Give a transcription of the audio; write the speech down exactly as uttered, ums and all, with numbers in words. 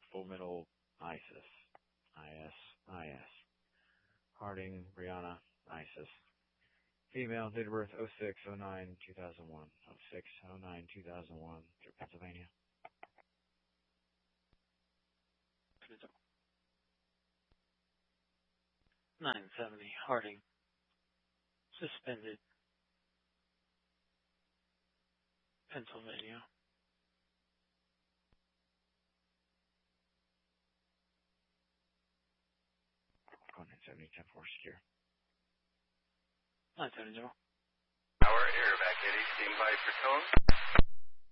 Full Metal Isis. I S. I S. Harding, Brianna, Isis. Female, date of birth oh six oh nine two thousand one. oh six oh nine two thousand one through Pennsylvania. nine seventy, Harding. Suspended. Pennsylvania. nine seventy, ten four, secure. nine seventy. Our air evac, Eddie, steam by for tone.